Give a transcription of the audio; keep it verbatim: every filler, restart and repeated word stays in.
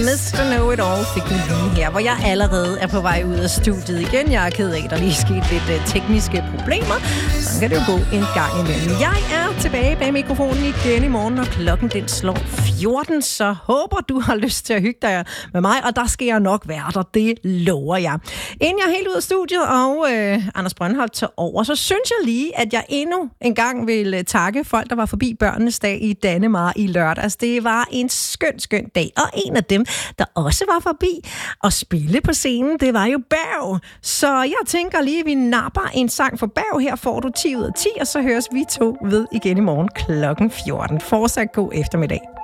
mister Know-it-all fik vi lige her, hvor jeg allerede er på vej ud af studiet igen. Jeg er ked af, at der lige skete lidt uh, tekniske problemer. Så kan det jo gå en gang imellem. Jeg er tilbage bag mikrofonen igen i morgen, og klokken den slår fjorten. Så håber du har lyst til at hygge dig med mig, og der skal jeg nok være der. Det lover jeg. Inden jeg er helt ud af studiet, og uh, Anders Brøndholt tager over, så synes jeg lige, at jeg endnu en gang vil uh, takke folk, der var forbi Børnenes Dag i Dannemare i lørdags. Det var en skøn, skøn dag, og en af dem, der også var forbi og spille på scenen, det var jo Berg. Så jeg tænker lige, at vi napper en sang for Berg. Her får du ti ud af ti, og så høres vi to ved igen i morgen klokken fjorten. Fortsat god eftermiddag.